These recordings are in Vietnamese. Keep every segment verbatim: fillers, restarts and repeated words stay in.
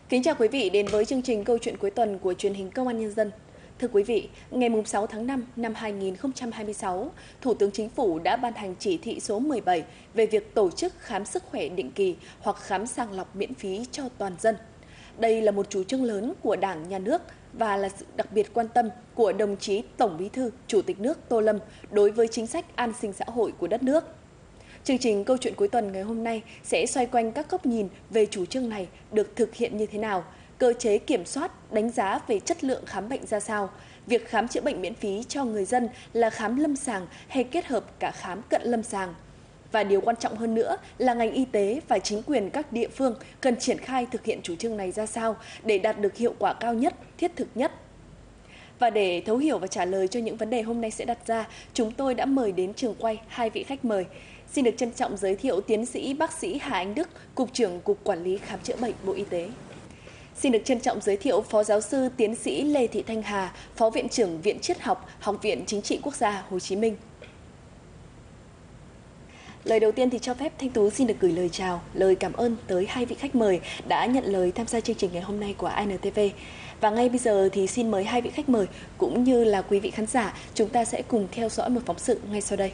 Kính chào quý vị đến với chương trình Câu chuyện cuối tuần của truyền hình Công an Nhân dân. Thưa quý vị, ngày sáu tháng năm năm hai nghìn không trăm hai mươi sáu, Thủ tướng Chính phủ đã ban hành chỉ thị số mười bảy về việc tổ chức khám sức khỏe định kỳ hoặc khám sàng lọc miễn phí cho toàn dân. Đây là một chủ trương lớn của Đảng, Nhà nước và là sự đặc biệt quan tâm của đồng chí Tổng Bí thư, Chủ tịch nước Tô Lâm đối với chính sách an sinh xã hội của đất nước. Chương trình Câu chuyện cuối tuần ngày hôm nay sẽ xoay quanh các góc nhìn về chủ trương này được thực hiện như thế nào, cơ chế kiểm soát, đánh giá về chất lượng khám bệnh ra sao, việc khám chữa bệnh miễn phí cho người dân là khám lâm sàng hay kết hợp cả khám cận lâm sàng. Và điều quan trọng hơn nữa là ngành y tế và chính quyền các địa phương cần triển khai thực hiện chủ trương này ra sao để đạt được hiệu quả cao nhất, thiết thực nhất. Và để thấu hiểu và trả lời cho những vấn đề hôm nay sẽ đặt ra, chúng tôi đã mời đến trường quay hai vị khách mời. Xin được trân trọng giới thiệu tiến sĩ bác sĩ Hà Anh Đức, Cục trưởng Cục Quản lý Khám chữa bệnh Bộ Y tế. Xin được trân trọng giới thiệu Phó Giáo sư Tiến sĩ Lê Thị Thanh Hà, Phó Viện trưởng Viện Triết học, Học viện Chính trị Quốc gia Hồ Chí Minh. Lời đầu tiên thì cho phép Thanh Tú xin được gửi lời chào, lời cảm ơn tới hai vị khách mời đã nhận lời tham gia chương trình ngày hôm nay của i en tê vê. Và ngay bây giờ thì xin mời hai vị khách mời cũng như là quý vị khán giả, chúng ta sẽ cùng theo dõi một phóng sự ngay sau đây.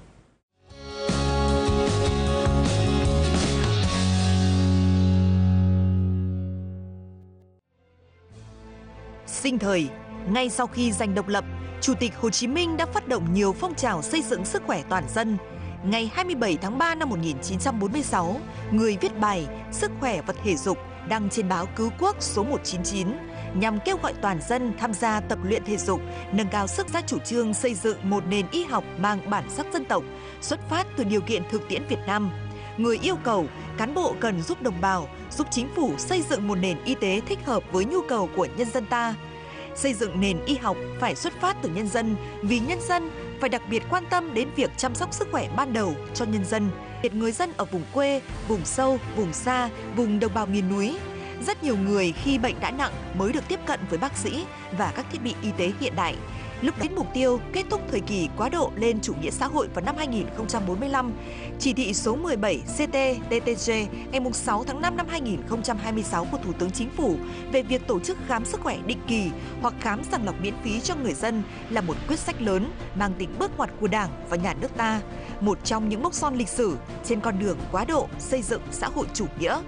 Sinh thời, ngay sau khi giành độc lập, Chủ tịch Hồ Chí Minh đã phát động nhiều phong trào xây dựng sức khỏe toàn dân. Ngày hai mươi bảy tháng ba năm một nghìn chín trăm bốn mươi sáu, người viết bài Sức khỏe và thể dục đăng trên báo Cứu Quốc số một chín chín nhằm kêu gọi toàn dân tham gia tập luyện thể dục, nâng cao sức ra chủ trương xây dựng một nền y học mang bản sắc dân tộc, xuất phát từ điều kiện thực tiễn Việt Nam. Người yêu cầu cán bộ cần giúp đồng bào, giúp chính phủ xây dựng một nền y tế thích hợp với nhu cầu của nhân dân ta. Xây dựng nền y học phải xuất phát từ nhân dân, vì nhân dân, phải đặc biệt quan tâm đến việc chăm sóc sức khỏe ban đầu cho nhân dân, đặc biệt người dân ở vùng quê, vùng sâu, vùng xa, vùng đồng bào miền núi. Rất nhiều người khi bệnh đã nặng mới được tiếp cận với bác sĩ và các thiết bị y tế hiện đại. Lúc đến mục tiêu kết thúc thời kỳ quá độ lên chủ nghĩa xã hội vào năm hai nghìn không trăm bốn mươi lăm, chỉ thị số mười bảy C T T T G ngày sáu tháng năm năm hai nghìn không trăm hai mươi sáu của Thủ tướng Chính phủ về việc tổ chức khám sức khỏe định kỳ hoặc khám sàng lọc miễn phí cho người dân là một quyết sách lớn mang tính bước ngoặt của Đảng và Nhà nước ta, một trong những mốc son lịch sử trên con đường quá độ xây dựng xã hội chủ nghĩa.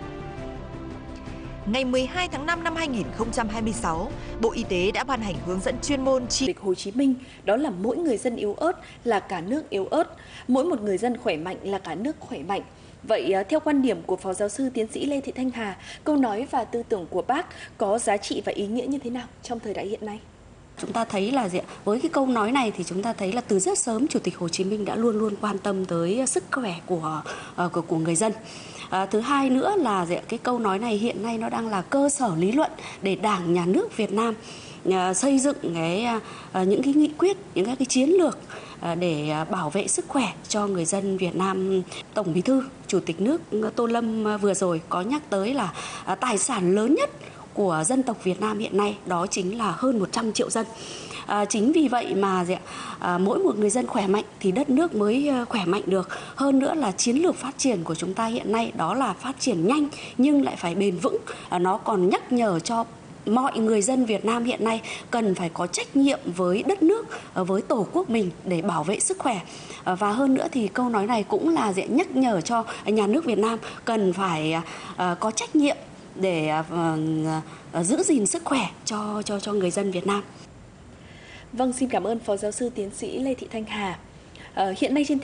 Ngày mười hai tháng năm năm hai nghìn không trăm hai mươi sáu, Bộ Y tế đã ban hành hướng dẫn chuyên môn chỉ Chủ tịch Hồ Chí Minh, đó là mỗi người dân yếu ớt là cả nước yếu ớt, mỗi một người dân khỏe mạnh là cả nước khỏe mạnh. Vậy theo quan điểm của Phó Giáo sư Tiến sĩ Lê Thị Thanh Hà, câu nói và tư tưởng của bác có giá trị và ý nghĩa như thế nào trong thời đại hiện nay? Chúng ta thấy là với cái câu nói này thì chúng ta thấy là từ rất sớm Chủ tịch Hồ Chí Minh đã luôn luôn quan tâm tới sức khỏe của của, của người dân. À, thứ hai nữa là cái câu nói này hiện nay nó đang là cơ sở lý luận để Đảng, Nhà nước Việt Nam à, xây dựng cái à, những cái nghị quyết, những cái chiến lược à, để bảo vệ sức khỏe cho người dân Việt Nam. Tổng Bí thư, Chủ tịch nước Tô Lâm vừa rồi có nhắc tới là à, tài sản lớn nhất của dân tộc Việt Nam hiện nay đó chính là hơn một trăm triệu dân. À, chính vì vậy mà à, mỗi một người dân khỏe mạnh thì đất nước mới khỏe mạnh được. Hơn nữa là chiến lược phát triển của chúng ta hiện nay đó là phát triển nhanh nhưng lại phải bền vững. À, nó còn nhắc nhở cho mọi người dân Việt Nam hiện nay cần phải có trách nhiệm với đất nước, với Tổ quốc mình để bảo vệ sức khỏe. À, và hơn nữa thì câu nói này cũng là nhắc nhở cho Nhà nước Việt Nam cần phải à, có trách nhiệm để uh, giữ gìn sức khỏe cho cho cho người dân Việt Nam. Vâng, xin cảm ơn Phó Giáo sư Tiến sĩ Lê Thị Thanh Hà. Uh, hiện nay trên